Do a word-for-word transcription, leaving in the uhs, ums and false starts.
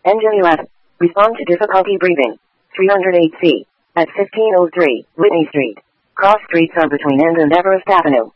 Engine eleven. Respond to difficulty breathing. three oh eight C. At fifteen oh three, Whitney Street. Cross streets are between End and Everest Avenue.